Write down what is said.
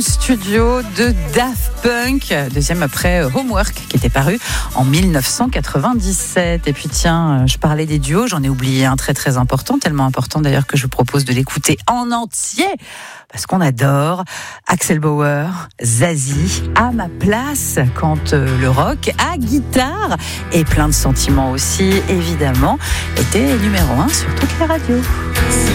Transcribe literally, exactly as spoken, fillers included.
Studio de Daft Punk, deuxième après Homework qui était paru en dix-neuf cent quatre-vingt-dix-sept. Et puis tiens, je parlais des duos, j'en ai oublié un très très important, tellement important d'ailleurs que je vous propose de l'écouter en entier parce qu'on adore. Axel Bauer, Zazie, à ma place quand euh, le rock à guitare et plein de sentiments aussi évidemment était numéro un sur toutes les radios.